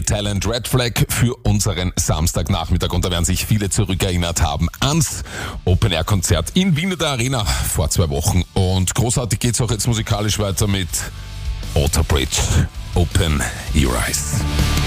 mit Talent Red Flag für unseren Samstagnachmittag. Und da werden sich viele zurückerinnert haben ans Open-Air-Konzert in Wiener der Arena vor 2 Wochen. Und großartig geht's auch jetzt musikalisch weiter mit Outer Bridge, Open Your Eyes.